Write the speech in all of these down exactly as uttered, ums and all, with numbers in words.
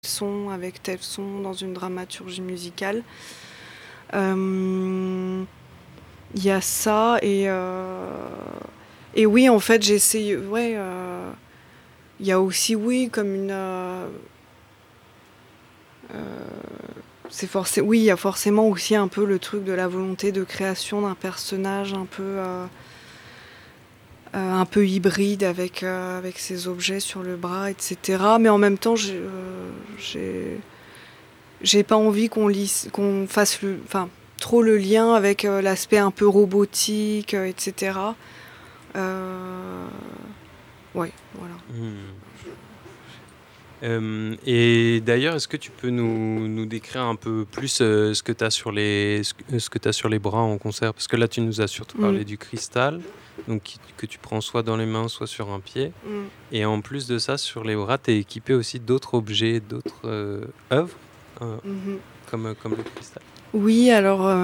son avec tel son dans une dramaturgie musicale. Euh, Il y a ça et euh, et oui, en fait, j'essaye. Ouais, euh, il y a aussi, oui, comme une. Euh, euh, c'est forcé. Oui, il y a forcément aussi un peu le truc de la volonté de création d'un personnage un peu. Euh, euh, un peu hybride avec, euh, avec ses objets sur le bras, et cetera. Mais en même temps, j'ai, euh, j'ai, j'ai pas envie qu'on, lise, qu'on fasse le, enfin, trop le lien avec euh, l'aspect un peu robotique, euh, et cetera. Euh... Ouais, voilà. Hmm. Euh, et d'ailleurs, est-ce que tu peux nous, nous décrire un peu plus euh, ce que tu as sur les ce que, ce que t'as sur les bras en concert? Parce que là, tu nous as surtout Mm. parlé du cristal, donc qui- que tu prends soit dans les mains, soit sur un pied. Mm. Et en plus de ça, sur les bras, tu es équipé aussi d'autres objets, d'autres euh, œuvres, euh, Mm-hmm. comme, comme le cristal. Oui, alors euh,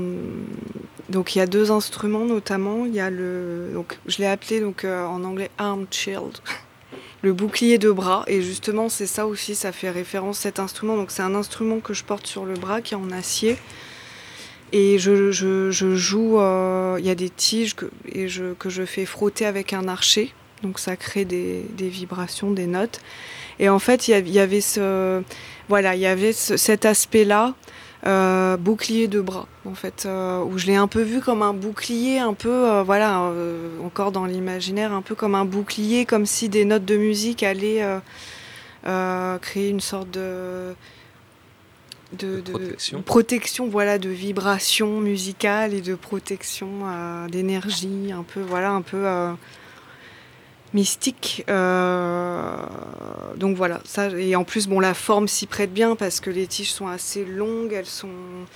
donc il y a deux instruments notamment. Il y a le, donc je l'ai appelé donc euh, en anglais arm shield, le bouclier de bras. Et justement, c'est ça aussi, ça fait référence à cet instrument. Donc c'est un instrument que je porte sur le bras qui est en acier. Et je, je, je joue, euh, il y a des tiges que, et je, que je fais frotter avec un archet. Donc ça crée des, des vibrations, des notes. Et en fait, il y avait ce, voilà, il y avait ce, cet aspect-là, euh, bouclier de bras, en fait, euh, où je l'ai un peu vu comme un bouclier, un peu, euh, voilà, euh, encore dans l'imaginaire, un peu comme un bouclier, comme si des notes de musique allaient euh, euh, créer une sorte de De de, de protection. protection, voilà, de vibration musicale et de protection euh, d'énergie, un peu, voilà, un peu euh, mystique. Euh, donc voilà, ça, et en plus, bon, la forme s'y prête bien parce que les tiges sont assez longues, elles sont.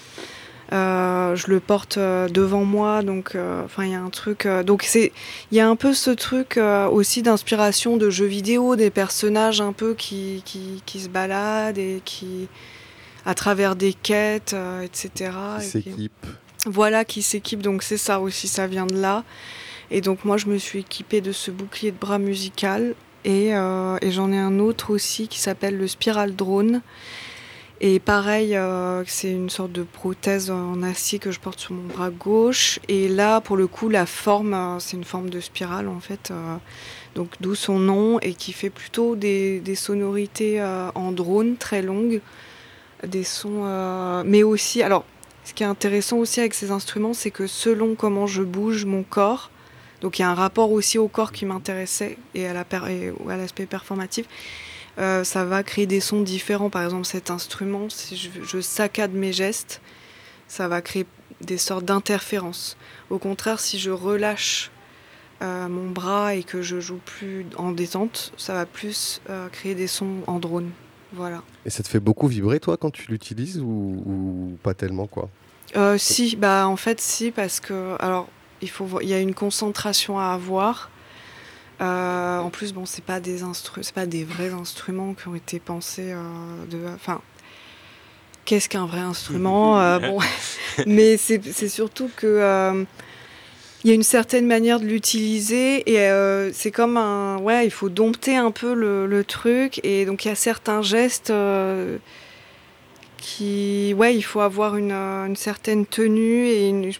Euh, je le porte euh, devant moi, donc euh, enfin il y a un truc. Euh, donc c'est, il y a un peu ce truc euh, aussi d'inspiration de jeux vidéo, des personnages un peu qui qui, qui se baladent et qui à travers des quêtes, euh, et cetera. Qui Et qui, s'équipe. voilà, qui s'équipe. Donc c'est ça aussi, ça vient de là. Et donc moi je me suis équipée de ce bouclier de bras musical et, euh, et j'en ai un autre aussi qui s'appelle le Spiral Drone. Et pareil, euh, c'est une sorte de prothèse en acier que je porte sur mon bras gauche. Et là, pour le coup, la forme, euh, c'est une forme de spirale en fait. Euh, donc d'où son nom et qui fait plutôt des, des sonorités euh, en drone très longues, des sons, euh, mais aussi. Alors, ce qui est intéressant aussi avec ces instruments, c'est que selon comment je bouge mon corps, donc il y a un rapport aussi au corps qui m'intéressait et à, la per- et à l'aspect performatif. Euh, ça va créer des sons différents. Par exemple, cet instrument, si je, je saccade mes gestes, ça va créer des sortes d'interférences. Au contraire, si je relâche euh, mon bras et que je joue plus en détente, ça va plus euh, créer des sons en drone. Voilà. Et ça te fait beaucoup vibrer, toi, quand tu l'utilises ou, ou pas tellement, quoi? Euh, si, bah en fait si, parce que alors il faut, vo- il y a une concentration à avoir. Euh, en plus, bon, c'est pas des instru- c'est pas des vrais instruments qui ont été pensés euh, de, enfin, qu'est-ce qu'un vrai instrument euh, bon, mais c'est c'est surtout que euh, il y a une certaine manière de l'utiliser et euh, c'est comme un, ouais, il faut dompter un peu le, le truc et donc il y a certains gestes euh, qui, ouais, il faut avoir une, euh, une certaine tenue et une,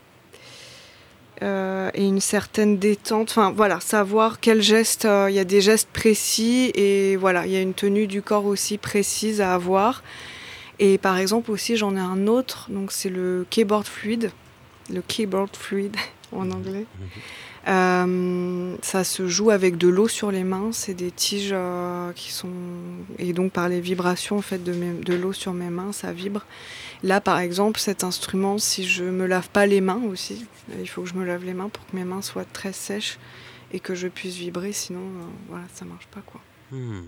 euh, et une certaine détente. Enfin voilà, savoir quel geste. Euh, Il y a des gestes précis et voilà, il y a une tenue du corps aussi précise à avoir. Et par exemple aussi, j'en ai un autre. Donc c'est le keyboard fluid, le keyboard fluid en anglais. Euh, ça se joue avec de l'eau sur les mains. C'est des tiges euh, qui sont et donc par les vibrations en fait de, mes, de l'eau sur mes mains, ça vibre. Là, par exemple, cet instrument, si je me lave pas les mains aussi, il faut que je me lave les mains pour que mes mains soient très sèches et que je puisse vibrer, sinon, euh, voilà, ça marche pas, quoi. Hmm.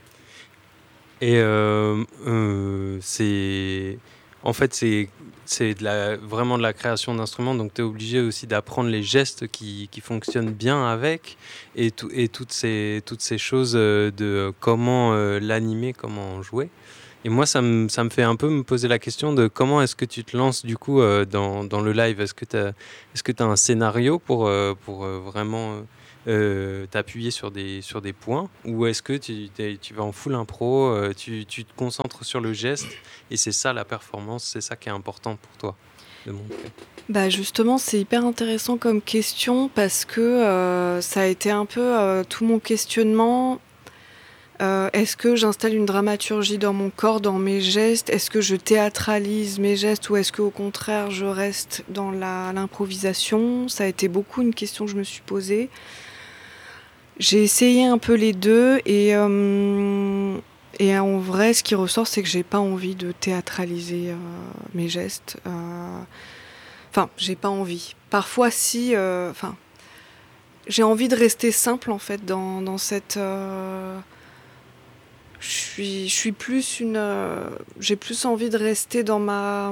Et euh, euh, c'est. En fait, c'est, c'est de la, vraiment de la création d'instruments, donc tu es obligé aussi d'apprendre les gestes qui, qui fonctionnent bien avec et, tout, et toutes, ces, toutes ces choses euh, de comment euh, l'animer, comment jouer. Et moi, ça me, ça me fait un peu me poser la question de comment est-ce que tu te lances du coup euh, dans, dans le live. Est-ce que tu as est-ce que tu as un scénario pour, euh, pour euh, vraiment euh, euh, t'appuyer sur des, sur des points, ou est-ce que tu, tu vas en full impro, euh, tu, tu te concentres sur le geste, et c'est ça la performance, c'est ça qui est important pour toi de montrer? Bah justement, c'est hyper intéressant comme question parce que euh, ça a été un peu euh, tout mon questionnement. Euh, est-ce que j'installe une dramaturgie dans mon corps, dans mes gestes? Est-ce que je théâtralise mes gestes ou est-ce qu'au contraire je reste dans la, l'improvisation? Ça a été beaucoup une question que je me suis posée. J'ai essayé un peu les deux et, euh, et en vrai ce qui ressort c'est que j'ai pas envie de théâtraliser euh, mes gestes. Euh, Enfin, j'ai pas envie. Parfois si... euh, Enfin, j'ai envie de rester simple en fait dans, dans cette... euh, Je suis, je suis plus une. euh, j'ai plus envie de rester dans ma.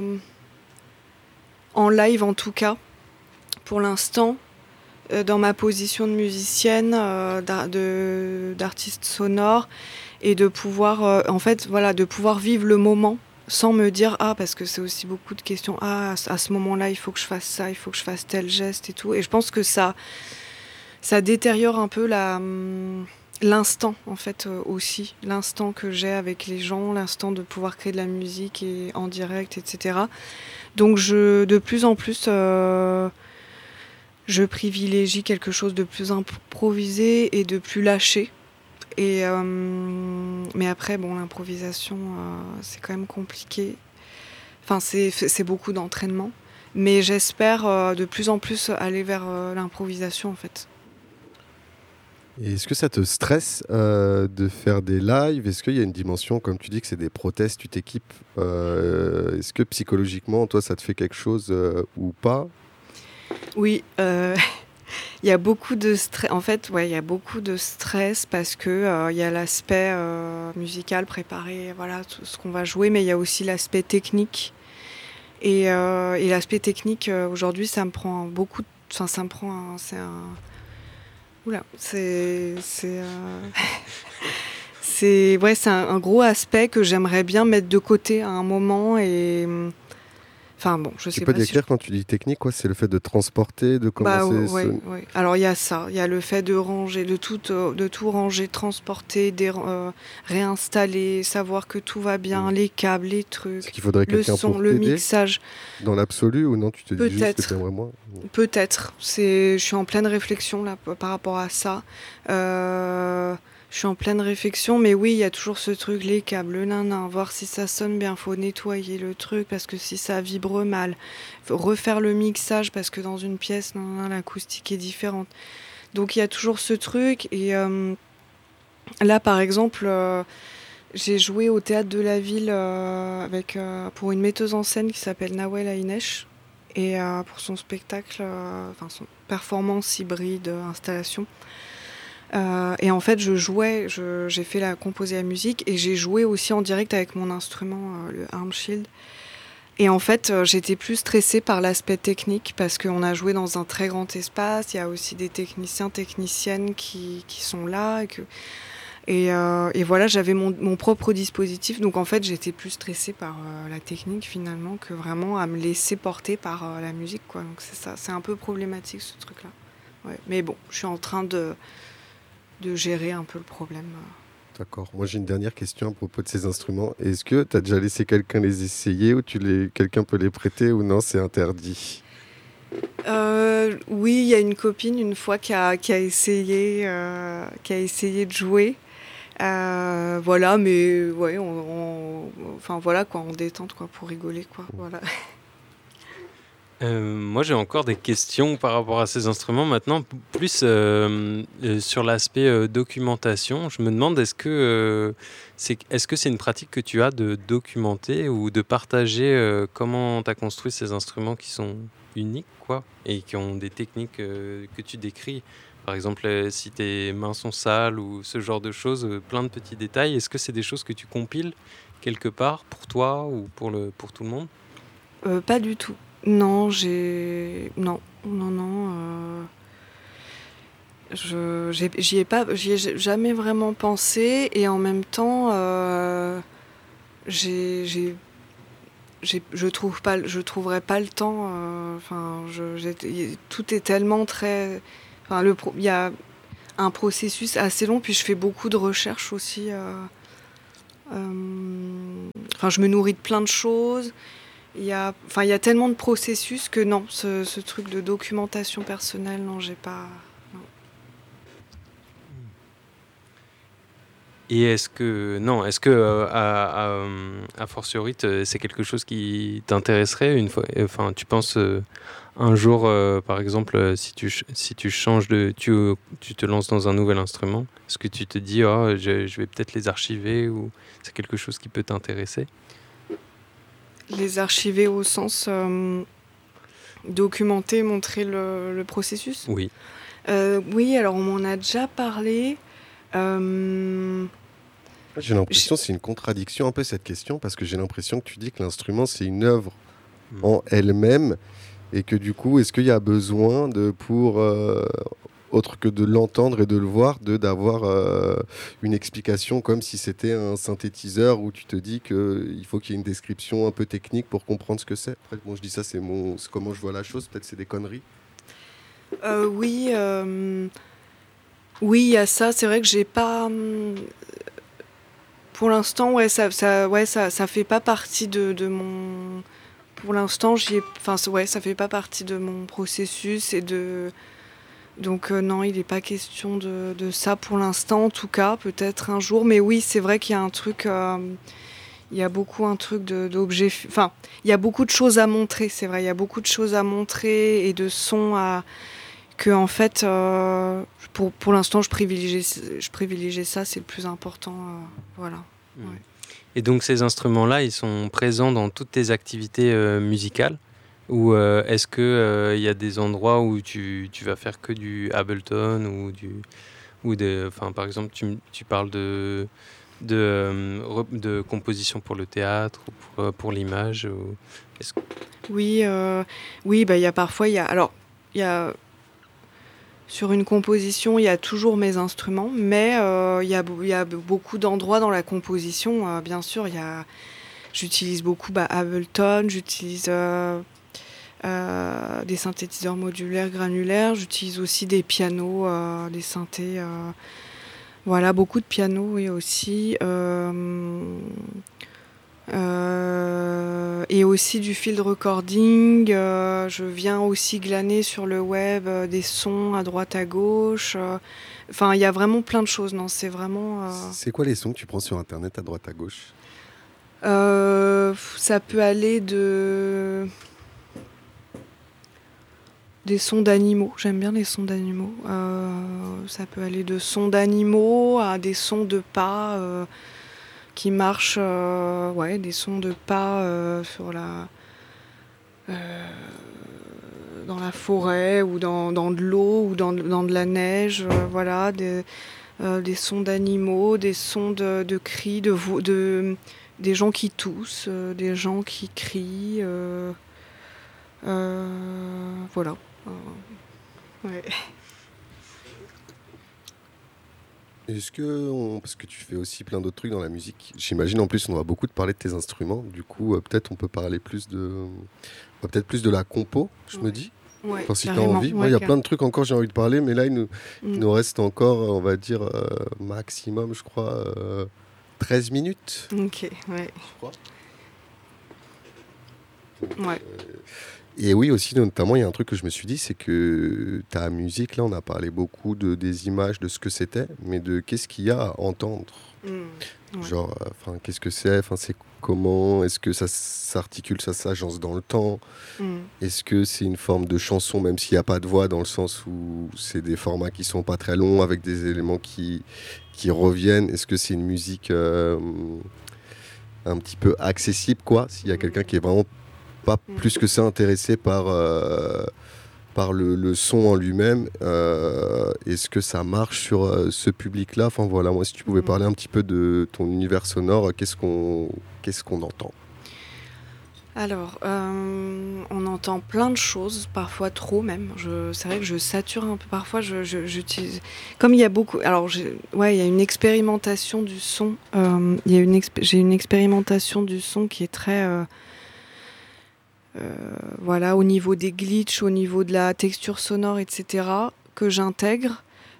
En live en tout cas, pour l'instant, euh, dans ma position de musicienne, euh, d'ar- de- d'artiste sonore, et de pouvoir, euh, en fait, voilà, de pouvoir vivre le moment sans me dire ah parce que c'est aussi beaucoup de questions ah à ce à ce moment-là il faut que je fasse ça, il faut que je fasse tel geste et tout. Et je pense que ça, ça détériore un peu la. hum, L'instant, en fait, euh, aussi. L'instant que j'ai avec les gens, l'instant de pouvoir créer de la musique et en direct, et cetera. Donc, je, de plus en plus, euh, je privilégie quelque chose de plus improvisé et de plus lâché. Et, euh, mais après, bon, l'improvisation, euh, c'est quand même compliqué. Enfin, c'est, c'est beaucoup d'entraînement. Mais j'espère euh, de plus en plus aller vers euh, l'improvisation, en fait. Et est-ce que ça te stresse euh, de faire des lives? Est-ce qu'il y a une dimension, comme tu dis que c'est des prothèses, tu t'équipes, euh, est-ce que psychologiquement, toi, ça te fait quelque chose euh, ou pas? Oui, euh, il y a beaucoup de stress. En fait, ouais, il y a beaucoup de stress parce que euh, il y a l'aspect euh, musical, préparé, voilà, tout ce qu'on va jouer, mais il y a aussi l'aspect technique. Et, euh, et l'aspect technique, euh, aujourd'hui, ça me prend beaucoup. de- Enfin, ça me prend. un- C'est un. Oula, c'est. C'est. euh, c'est ouais, c'est un, un gros aspect que j'aimerais bien mettre de côté à un moment. Et. hum, Enfin, bon, je Tu sais peux pas si je décrire quand tu dis technique, quoi, c'est le fait de transporter, de Bah commencer ce... ouais, ouais. Alors il y a ça, il y a le fait de ranger, de tout, euh, de tout ranger, transporter, dé- euh, réinstaller, savoir que tout va bien, Hmm. les câbles, les C'est trucs, qu'il faudrait le quelqu'un son, pour le t'aider mixage. dans l'absolu ou non, tu te dis juste que tu Peut-être, aimerais moins? peut-être. C'est, je suis en pleine réflexion là p- par rapport à ça. Euh, je suis en pleine réflexion, mais oui, il y a toujours ce truc, les câbles, le nanan, voir si ça sonne bien, faut nettoyer le truc parce que si ça vibre mal, faut refaire le mixage parce que dans une pièce, nan, nan, l'acoustique est différente. Donc il y a toujours ce truc. Et euh, là, par exemple, euh, j'ai joué au théâtre de la ville euh, avec, euh, pour une metteuse en scène qui s'appelle Nawel Ainesh. Et euh, pour son spectacle, euh, enfin son performance hybride, euh, installation. Euh, et en fait, je jouais, je- j'ai fait la composer la musique et j'ai joué aussi en direct avec mon instrument, euh, le Arm Shield. Et en fait, euh, j'étais plus stressée par l'aspect technique parce qu'on a joué dans un très grand espace. Il y a aussi des techniciens, techniciennes qui, qui sont là. Et, que- et, euh, et voilà, j'avais mon, mon propre dispositif. Donc en fait, j'étais plus stressée par euh, la technique finalement que vraiment à me laisser porter par euh, la musique, quoi. Donc c'est ça, c'est un peu problématique ce truc-là. Ouais. Mais bon, je suis en train de, de gérer un peu le problème. D'accord. Moi, j'ai une dernière question à propos de ces instruments. Est-ce que tu as déjà laissé quelqu'un les essayer ou tu les... quelqu'un peut les prêter ou non, c'est interdit? Euh, oui, il y a une copine une fois qui a, qui a essayé, euh, qui a essayé de jouer. Euh, voilà, mais ouais, on, on- enfin voilà quoi, on détente quoi pour rigoler quoi. Voilà. Euh, moi, j'ai encore des questions par rapport à ces instruments. Maintenant, p- plus euh, euh, sur l'aspect euh, documentation, je me demande est-ce que euh, c'est est-ce que c'est une pratique que tu as de documenter ou de partager euh, comment tu as construit ces instruments qui sont uniques, quoi, et qui ont des techniques euh, que tu décris. Par exemple, euh, si tes mains sont sales ou ce genre de choses, euh, plein de petits détails. Est-ce que c'est des choses que tu compiles quelque part pour toi ou pour le pour tout le monde? Euh, pas du tout. Non, j'ai non, non, non. euh, je j'ai- j'y ai pas, j'y ai jamais vraiment pensé et en même temps, euh, j'ai, j'ai, j'ai- je trouve pas, je trouverais pas le temps. euh, Enfin, je, j'ai- tout est tellement très. Enfin, le pro- il y a un processus assez long, puis je fais beaucoup de recherches aussi. Euh, euh, enfin, je me nourris de plein de choses. Il y a, enfin, il y a tellement de processus que non, ce, ce truc de documentation personnelle, non, j'ai pas. Non. Et est-ce que non, est-ce que euh, à, à, à fortiori c'est quelque chose qui t'intéresserait une fois, enfin tu penses euh, un jour euh, par exemple euh, si tu si tu changes de tu tu te lances dans un nouvel instrument, est-ce que tu te dis oh je, je vais peut-être les archiver ou c'est quelque chose qui peut t'intéresser? Les archiver au sens euh, documenter, montrer le, le processus. Oui. Euh, oui, alors on m'en a déjà parlé. Euh, J'ai l'impression que c'est une contradiction un peu cette question, parce que j'ai l'impression que tu dis que l'instrument c'est une œuvre mmh. en elle-même, et que du coup, est-ce qu'il y a besoin de, pour euh, autre que de l'entendre et de le voir, de d'avoir euh, une explication comme si c'était un synthétiseur où tu te dis qu'il faut qu'il y ait une description un peu technique pour comprendre ce que c'est. Après, bon, je dis ça, c'est mon, c'est comment je vois la chose. Peut-être c'est des conneries. Euh, oui, euh, oui, il y a ça. C'est vrai que j'ai pas. Pour l'instant, ouais, ça, ça, ouais, ça, ça fait pas partie de, de mon. Pour l'instant, j'y ai. Enfin, ouais, ça fait pas partie de mon processus et de. Donc euh, non, il n'est pas question de, de ça pour l'instant, en tout cas, peut-être un jour. Mais oui, c'est vrai qu'il y a un truc. Euh, il y a beaucoup un truc de, d'objets. Enfin, il y a beaucoup de choses à montrer. C'est vrai, il y a beaucoup de choses à montrer et de sons à. Que en fait, euh, pour, pour l'instant, je privilégie, je privilégie ça, c'est le plus important. Euh, voilà. Mmh. Ouais. Et donc ces instruments-là, ils sont présents dans toutes tes activités euh, musicales ou euh, est-ce qu'il euh, y a des endroits où tu, tu vas faire que du Ableton ou du ou de, enfin par exemple tu, tu parles de de, euh, de composition pour le théâtre ou pour, pour l'image ou... Est-ce... Oui, euh, oui, bah il y a parfois il y a alors il y a sur une composition, il y a toujours mes instruments, mais euh, il y a, il y a beaucoup d'endroits dans la composition. Euh, bien sûr, il y a, j'utilise beaucoup bah, Ableton, j'utilise euh, euh, des synthétiseurs modulaires, granulaires, j'utilise aussi des pianos, euh, des synthés. Euh, voilà, beaucoup de pianos, oui, aussi. Euh, Euh, et aussi du field recording. Euh, je viens aussi glaner sur le web euh, des sons à droite à gauche. Euh, enfin, il y a vraiment plein de choses. Non, c'est vraiment. Euh... C'est quoi les sons que tu prends sur Internet à droite à gauche? euh, Ça peut aller de des sons d'animaux. J'aime bien les sons d'animaux. Euh, ça peut aller de sons d'animaux à des sons de pas. Euh, qui marchent, euh, ouais, des sons de pas euh, sur la, euh, dans la forêt ou dans, dans de l'eau ou dans, dans de la neige, euh, voilà, des, euh, des sons d'animaux, des sons de, de cris, de, vo- de, des gens qui toussent, euh, des gens qui crient, euh, euh, voilà. Euh, ouais. Est-ce que, on... parce que tu fais aussi plein d'autres trucs dans la musique, j'imagine en plus on va beaucoup te parler de tes instruments, du coup euh, peut-être on peut parler plus de, bah, peut-être plus de la compo, je Ouais. me dis. Ouais, enfin, si tu as carrément. envie. Ouais, Moi, il y a car- plein de trucs encore j'ai envie de parler, mais là il nous, il Mm. nous reste encore, on va dire, euh, maximum, je crois, euh, treize minutes. Ok, ouais. Je crois. Ouais. Et oui, aussi, notamment, il y a un truc que je me suis dit, c'est que ta musique, là, on a parlé beaucoup de, des images, de ce que c'était, mais de qu'est-ce qu'il y a à entendre. Mm. Ouais. Genre, enfin, qu'est-ce que c'est, enfin, c'est comment, est-ce que ça s'articule, ça s'agence dans le temps, Mm. est-ce que c'est une forme de chanson, même s'il n'y a pas de voix, dans le sens où c'est des formats qui sont pas très longs, avec des éléments qui, qui reviennent, est-ce que c'est une musique euh, un petit peu accessible, quoi, s'il y a quelqu'un qui est vraiment pas plus que ça intéressé par, euh, par le, le son en lui-même. Euh, est-ce que ça marche sur euh, ce public-là? Enfin voilà, moi si tu pouvais parler un petit peu de ton univers sonore, qu'est-ce qu'on, qu'est-ce qu'on entend? Alors, euh, on entend plein de choses, parfois trop même. Je, c'est vrai que je sature un peu. Parfois, je, je, j'utilise. Comme il y a beaucoup. Alors, j'ai, ouais, il y a une expérimentation du son. Euh, il y a une exp... J'ai une expérimentation du son qui est très. Euh, euh, voilà, au niveau des glitches, au niveau de la texture sonore, et cetera, que j'intègre.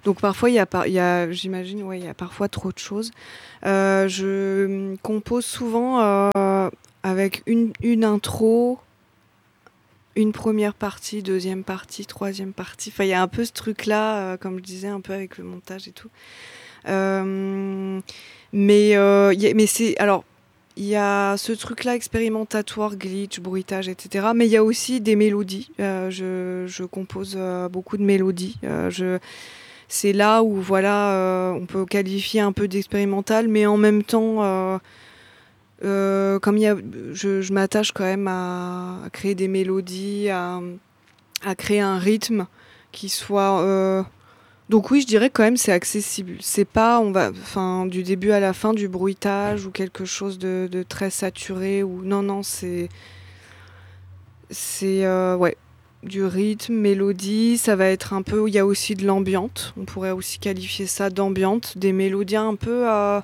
Donc parfois, il y a, par- il y a j'imagine, ouais, il y a parfois trop de choses. Euh, je compose souvent euh, avec une, une intro, une première partie, deuxième partie, troisième partie. Enfin, il y a un peu ce truc-là, euh, comme je disais, un peu avec le montage et tout. Euh, mais, euh, y a- mais c'est... Alors, il y a ce truc-là expérimentatoire, glitch, bruitage, et cetera. Mais il y a aussi des mélodies. Euh, je, je compose euh, beaucoup de mélodies. Euh, je, c'est là où voilà, euh, on peut qualifier un peu d'expérimental, mais en même temps, euh, euh, comme il y a, je, je m'attache quand même à, à créer des mélodies, à, à créer un rythme qui soit. euh, Donc oui, je dirais quand même c'est accessible. C'est pas, on va, enfin, du début à la fin du bruitage ou quelque chose de, de très saturé ou non non c'est c'est euh, ouais du rythme, mélodie. Ça va être un peu. Il y a aussi de l'ambiante. On pourrait aussi qualifier ça d'ambiante, des mélodies un peu euh,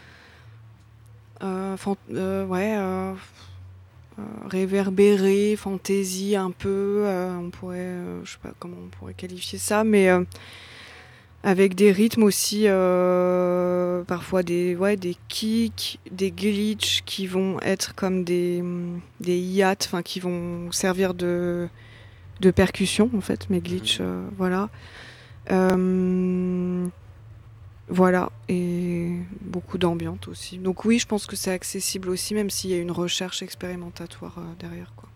euh, fan- euh, ouais euh, euh, réverbérées, fantaisie un peu. euh, on pourrait, euh, je sais pas comment on pourrait qualifier ça, mais euh, avec des rythmes aussi, euh, parfois des, ouais, des kicks, des glitches qui vont être comme des, hum, des hi-hats, enfin qui vont servir de, de percussion en fait, mes glitches, Mhm. euh, voilà. Euh, voilà, et beaucoup d'ambiance aussi. Donc oui, je pense que c'est accessible aussi, même s'il y a une recherche expérimentatoire euh, derrière, quoi.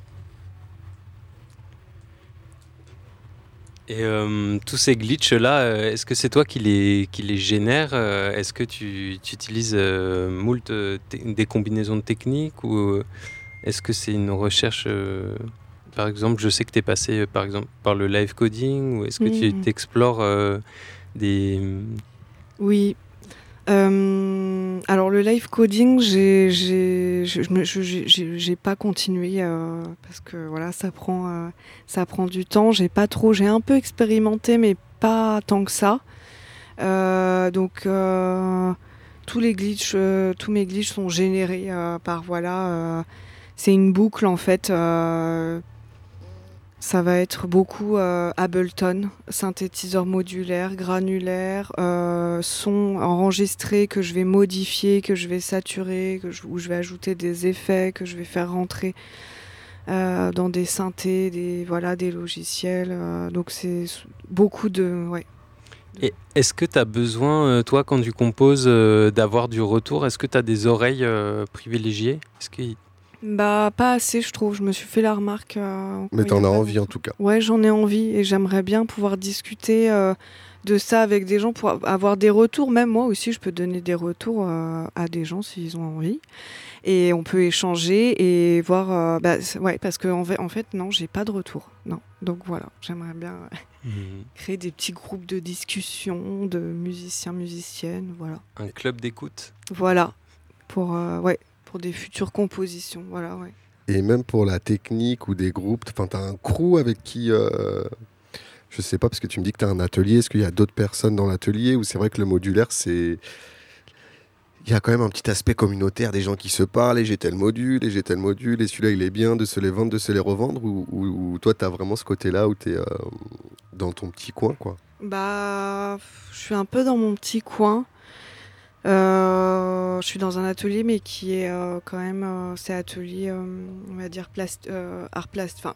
Et euh, tous ces glitches-là, euh, est-ce que c'est toi qui les, qui les génères? euh, Est-ce que tu, tu utilises euh, moult euh, te- des combinaisons de techniques ou euh, est-ce que c'est une recherche euh, par exemple, je sais que tu es passé euh, par exemple par le live coding ou est-ce que tu Mhm. t'explores euh, des... Oui. Euh, alors le live coding, j'ai j'ai je- je me- je- j'ai j'ai- j'ai pas continué euh, parce que voilà ça prend euh, ça prend du temps. J'ai pas trop, j'ai un peu expérimenté mais pas tant que ça. Euh, donc euh, tous les glitches, euh, tous mes glitches sont générés euh, par voilà. euh, c'est une boucle en fait. euh, Ça va être beaucoup euh, Ableton, synthétiseur modulaire, granulaire, euh, son enregistré que je vais modifier, que je vais saturer, que je, où je vais ajouter des effets, que je vais faire rentrer euh, dans des synthés, des, voilà, des logiciels. euh, donc c'est s- beaucoup de... Ouais. Et est-ce que tu as besoin, euh, toi, quand tu composes, euh, d'avoir du retour? Est-ce que tu as des oreilles euh, privilégiées? Est-ce que... Bah pas assez je trouve, je me suis fait la remarque euh, Mais quand il y a t'en as pas envie en longtemps. tout cas. Ouais, j'en ai envie et j'aimerais bien pouvoir discuter euh, de ça avec des gens pour a- avoir des retours. Même moi aussi, je peux donner des retours euh, à des gens s'ils ont envie. Et on peut échanger et voir. euh, bah, c'est- ouais, parce que en fait, en fait, non, j'ai pas de retour. Non. Donc voilà, j'aimerais bien euh, Mhm. créer des petits groupes de discussion de musiciens, musiciennes. Voilà. Un club d'écoute? Voilà. Pour, euh, ouais, pour des futures compositions. Voilà, ouais. Et même pour la technique ou des groupes, enfin, t'as un crew avec qui, euh, je sais pas, parce que tu me dis que t'as un atelier, est-ce qu'il y a d'autres personnes dans l'atelier ou c'est vrai que le modulaire, c'est, il y a quand même un petit aspect communautaire, des gens qui se parlent, et j'ai tel module, et j'ai tel module, et celui-là il est bien, de se les vendre, de se les revendre, ou, ou- ou toi t'as vraiment ce côté-là où t'es euh, dans ton petit coin, quoi. Bah, je suis un peu dans mon petit coin. Euh, je suis dans un atelier, mais qui est euh, quand même, euh, c'est atelier, euh, on va dire, plast euh, art plast. Enfin,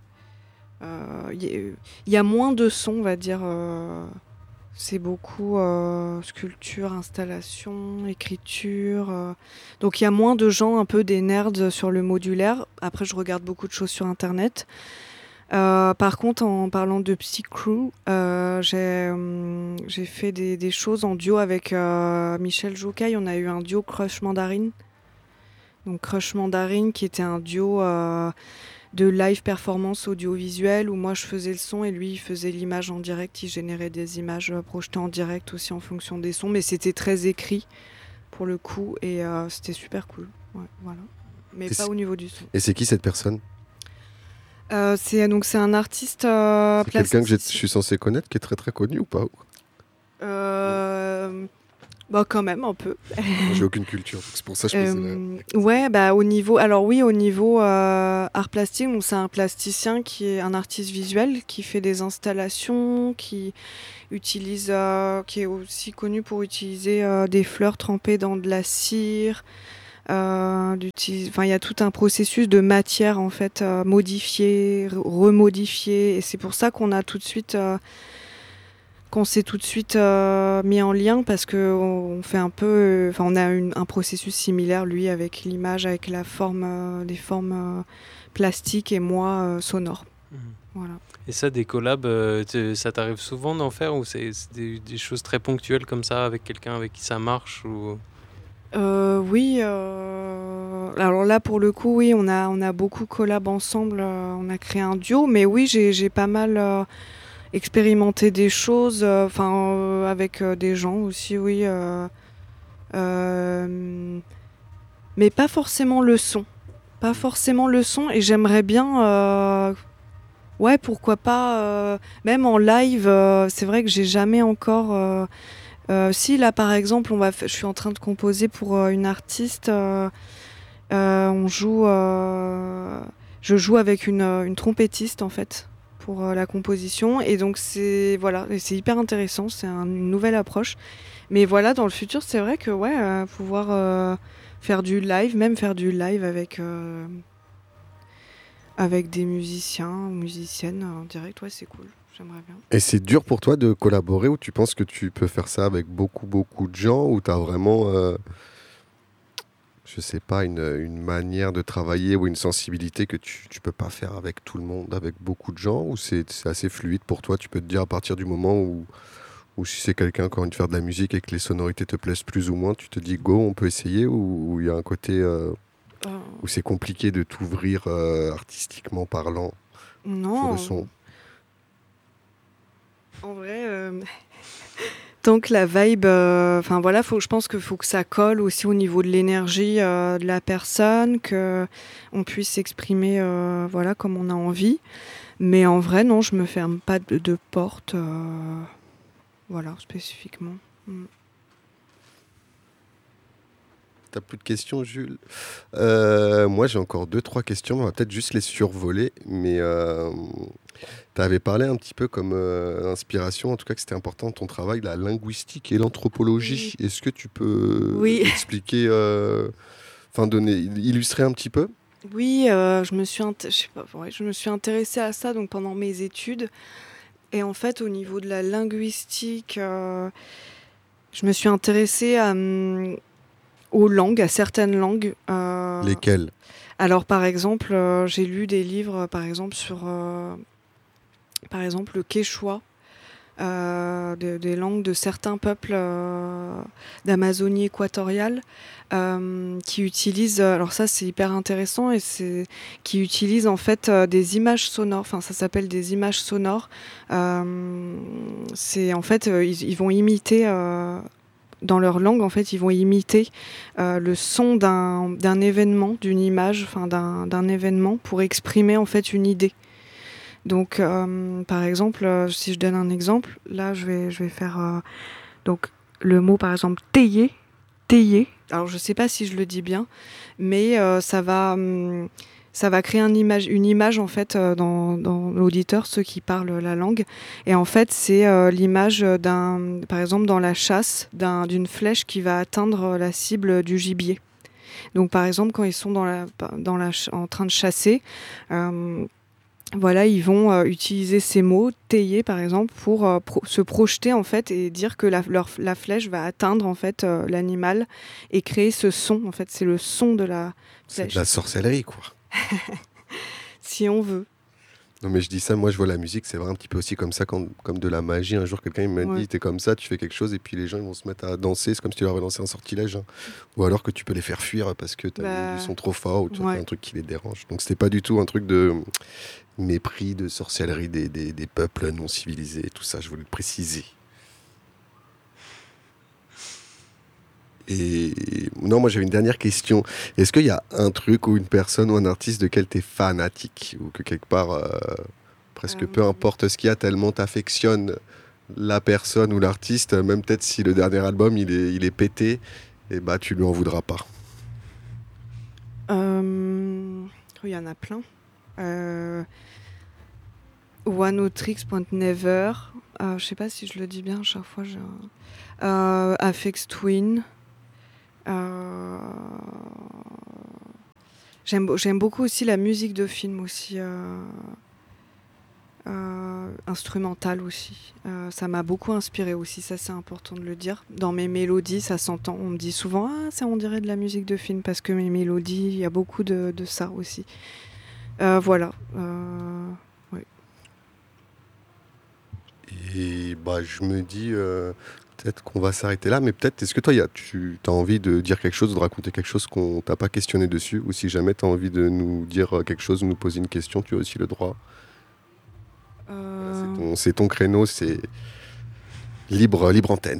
euh, il y, a il y a moins de sons, on va dire. euh, c'est beaucoup euh, sculpture, installation, écriture. euh. Donc il y a moins de gens, un peu des nerds sur le modulaire. Après, je regarde beaucoup de choses sur Internet. Euh, par contre, en parlant de Psycrew, euh, j'ai hum, j'ai fait des, des choses en duo avec euh, Michel Jocaille. On a eu un duo Crush Mandarine. Donc Crush Mandarine qui était un duo euh, de live performance audiovisuelle où moi je faisais le son et lui il faisait l'image en direct. Il générait des images euh, projetées en direct aussi en fonction des sons. Mais c'était très écrit pour le coup et euh, c'était super cool. Ouais, voilà. Mais Et pas c'est au niveau du son. et c'est qui cette personne? Euh, c'est donc c'est un artiste euh, C'est quelqu'un que j'ai- je plasticien. suis censé connaître, qui est très très connu ou pas? Euh, Bah quand même un peu. J'ai aucune culture, c'est pour ça que je posais Euh, la... ouais, bah au niveau, alors oui, au niveau euh, art plastique, donc c'est un plasticien qui est un artiste visuel qui fait des installations, qui utilise, euh, qui est aussi connu pour utiliser euh, des fleurs trempées dans de la cire. Euh, d'utiliser- enfin, il y a tout un processus de matière en fait euh, modifiée, re- remodifiée, et c'est pour ça qu'on a tout de suite euh, qu'on s'est tout de suite euh, mis en lien parce que on on fait un peu, enfin on a une- un processus similaire lui avec l'image, avec la forme, euh, des formes euh, plastiques et moi euh, sonores. Mhm. Voilà. Et ça, des collabs, euh, tu- ça t'arrive souvent d'en faire ou c'est c'est des, des choses très ponctuelles comme ça avec quelqu'un avec qui ça marche ou... Euh, oui, euh, alors là pour le coup, oui, on a on a beaucoup collab ensemble, euh, on a créé un duo, mais oui, j'ai j'ai pas mal euh, expérimenté des choses, euh, enfin euh, avec euh, des gens aussi, oui, euh, euh, mais pas forcément le son. Pas forcément le son et j'aimerais bien euh, ouais pourquoi pas euh, même en live euh, c'est vrai que j'ai jamais encore euh, euh, si là par exemple on va fa- je suis en train de composer pour euh, une artiste euh, euh, on joue euh, je joue avec une, euh, une trompettiste en fait pour euh, la composition et donc c'est voilà et c'est hyper intéressant, c'est un- une nouvelle approche mais voilà dans le futur c'est vrai que ouais euh, pouvoir euh, faire du live, même faire du live avec euh, avec des musiciens ou musiciennes en direct, ouais, c'est cool. J'aimerais bien. Et c'est dur pour toi de collaborer ou tu penses que tu peux faire ça avec beaucoup, beaucoup de gens ou tu as vraiment, euh, je sais pas, une, une manière de travailler ou une sensibilité que tu, tu peux pas faire avec tout le monde, avec beaucoup de gens ou c'est c'est assez fluide pour toi? Tu peux te dire à partir du moment où, où si c'est quelqu'un qui a envie de faire de la musique et que les sonorités te plaisent plus ou moins, tu te dis go, on peut essayer ou ou il y a un côté euh, Euh, où c'est compliqué de t'ouvrir euh, artistiquement parlant sur le non, son? en vrai, euh, tant que la vibe, euh, enfin voilà, faut, je pense qu'il faut que ça colle aussi au niveau de l'énergie euh, de la personne, que on puisse s'exprimer, euh, voilà, comme on a envie. Mais en vrai, non, je me ferme pas de, de porte, euh, voilà, spécifiquement. Mm. T'as plus de questions, Jules? Euh, moi, j'ai encore deux, trois questions. On va peut-être juste les survoler. Mais euh, tu avais parlé un petit peu comme euh, inspiration, en tout cas que c'était important dans ton travail, la linguistique et l'anthropologie. Oui. Est-ce que tu peux Oui. expliquer, euh, enfin donner, illustrer un petit peu? Oui, euh, je me suis, int- je sais pas, ouais, je me suis intéressée à ça donc pendant mes études. Et en fait, au niveau de la linguistique, euh, je me suis intéressée à, hum, aux langues, à certaines langues. euh, Lesquels? alors, par exemple, euh, j'ai lu des livres, par exemple, sur, euh, par exemple, le quechua, euh, de- des langues de certains peuples euh, d'Amazonie équatoriale, euh, qui utilisent, alors ça c'est hyper intéressant, et c'est qui utilisent en fait euh, des images sonores, enfin ça s'appelle des images sonores. Euh, c'est en fait euh, ils, ils vont imiter euh, dans leur langue, en fait, ils vont imiter euh, le son d'un d'un événement, d'une image, enfin d'un d'un événement pour exprimer en fait une idée. Donc, euh, par exemple, euh, si je donne un exemple, là, je vais, je vais faire euh, donc le mot, par exemple, tailler, tailler. Alors, je sais pas si je le dis bien, mais euh, ça va, hum, ça va créer un image, une image en fait euh, dans, dans l'auditeur, ceux qui parlent la langue. Et en fait, c'est euh, l'image d'un, par exemple, dans la chasse, d'un, d'une flèche qui va atteindre la cible du gibier. Donc, par exemple, quand ils sont dans la, dans la, ch- en train de chasser. euh, voilà, ils vont euh, utiliser ces mots, tailler par exemple, pour euh, pro- se projeter en fait et dire que la, leur- la flèche va atteindre en fait euh, l'animal et créer ce son. En fait, c'est le son de la C'est de flèche, la sorcellerie, quoi. si on veut. Non, mais je dis ça, moi je vois la musique, c'est vrai un petit peu aussi comme ça, comme, comme de la magie. Un jour, quelqu'un il m'a Ouais. dit, t'es comme ça, tu fais quelque chose, et puis les gens ils vont se mettre à danser, c'est comme si tu leur avais lancé un sortilège. Hein. Ou alors que tu peux les faire fuir parce que t'as Bah, mis du son trop fort ou tu as ouais. fait un truc qui les dérange. Donc c'était pas du tout un truc de mépris, de sorcellerie des, des, des peuples non civilisés, tout ça, je voulais le préciser. Et non, moi j'avais une dernière question. Est-ce qu'il y a un truc ou une personne ou un artiste de quel tu es fanatique ou que quelque part, euh, presque peu Euh, importe ce qu'il y a, tellement t'affectionnes la personne ou l'artiste, même peut-être si le dernier album il est, il est pété, et bah tu lui en voudras pas. Euh, Il y en a plein. Euh, One O Tricks Point Never. Euh, je sais pas si je le dis bien à chaque fois. J'ai un... euh, Aphex Twin. Euh, J'aime, j'aime beaucoup aussi la musique de film aussi. Euh... Euh, instrumentale aussi. Euh, ça m'a beaucoup inspiré aussi, ça c'est important de le dire. Dans mes mélodies, ça s'entend. On me dit souvent, ah, ça on dirait de la musique de film parce que mes mélodies, il y a beaucoup de, de ça aussi. Euh, voilà. Euh, ouais. Et bah je me dis euh, peut-être qu'on va s'arrêter là, mais peut-être est-ce que toi y a, tu as envie de dire quelque chose, de raconter quelque chose qu'on t'a pas questionné dessus, ou si jamais tu as envie de nous dire quelque chose, nous poser une question, tu as aussi le droit. Euh, C'est ton, c'est ton créneau, c'est libre, libre antenne.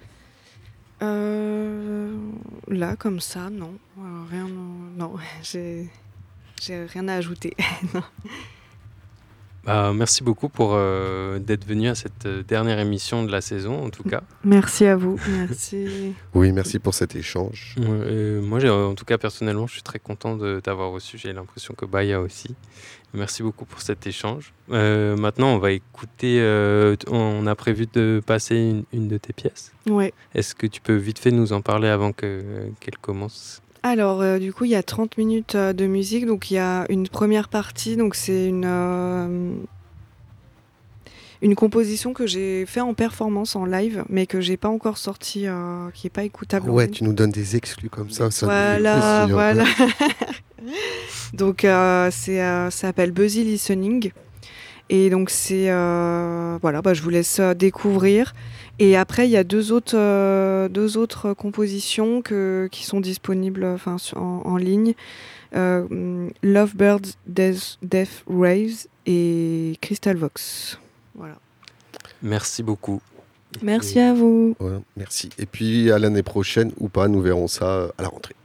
euh, Là, comme ça, non. Euh, rien, non, j'ai, j'ai rien à ajouter. Non. Bah, merci beaucoup pour euh, d'être venu à cette euh, dernière émission de la saison, en tout cas. Merci à vous. Merci. Oui, merci pour cet échange. Euh, moi, j'ai, en tout cas, personnellement, je suis très content de t'avoir reçu. J'ai l'impression que Baya aussi. Merci beaucoup pour cet échange. Euh, maintenant, on va écouter. Euh, on a prévu de passer une, une de tes pièces. Ouais. Est-ce que tu peux vite fait nous en parler avant que, qu'elle commence ? Alors, euh, du coup, il y a trente minutes euh, de musique. Donc, il y a une première partie. Donc, c'est une, euh, une composition que j'ai fait en performance, en live, mais que j'ai pas encore sortie, euh, qui n'est pas écoutable. Ouais, tu nous donnes des exclus comme ça. ça Voilà, voilà. Donc, euh, c'est, euh, ça s'appelle Buzzy Listening. Et donc, c'est. Euh, voilà, bah, je vous laisse euh, découvrir. Et après, il y a deux autres, euh, deux autres compositions que, qui sont disponibles en, en ligne. Euh, Lovebirds Death, Death Raves et Crystal Vox. Voilà. Merci beaucoup. Merci et... à vous. Ouais, merci. Et puis, à l'année prochaine ou pas, nous verrons ça à la rentrée.